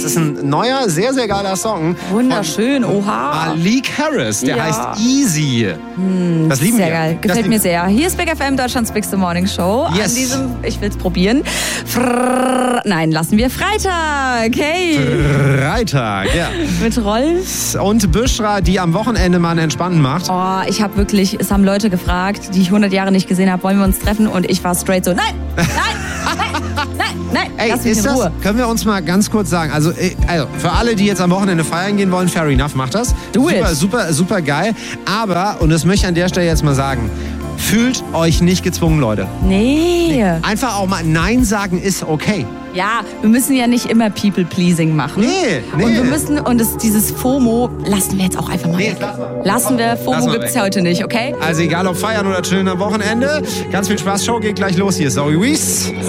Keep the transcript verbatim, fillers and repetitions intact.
ist ein neuer, sehr, sehr geiler Song. Wunderschön, oha. Malik Harris, der Ja. heißt Easy. Hm, das lieben sehr wir. geil, gefällt das mir sehr. Hier ist Big F M, Deutschlands Big Morning Show. Yes. An diesem, ich will's probieren. Frrrr, nein, lassen wir Freitag. Okay. Freitag, ja. Mit Rolf. Und Büschra, die am Wochenende mal einen entspannten macht. Oh, ich habe wirklich, es haben Leute gefragt, die ich hundert Jahre nicht gesehen habe, wollen wir uns treffen? Und ich war straight so, nein, nein, nein, nein, nein, Ey, lass mich ist in das, Ruhe. können wir uns mal ganz kurz sagen, also, äh, also für alle, die jetzt am Wochenende feiern gehen wollen, fair enough, macht das. Do super, it. super, super geil. Aber, und das möchte ich an der Stelle jetzt mal sagen, fühlt euch nicht gezwungen, Leute. Nee. Einfach auch mal Nein sagen ist okay. Ja, wir müssen ja nicht immer People-Pleasing machen. Nee, nee. Und wir müssen, und das, dieses FOMO lassen wir jetzt auch einfach mal Nee, weg. lass mal. Lassen wir, FOMO Lass mal gibt's weg. ja heute nicht, okay? Also egal ob feiern oder chillen am Wochenende, ganz viel Spaß, Show geht gleich los. Hier ist Zoe Wees.